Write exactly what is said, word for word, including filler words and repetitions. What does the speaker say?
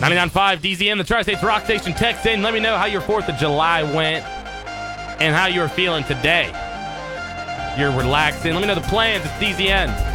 ninety-nine point five D Z M, the Tri-States Rock Station. Text in. Let me know how your fourth of July went and how you're feeling today. You're relaxing. Let me know the plans. It's D Z N.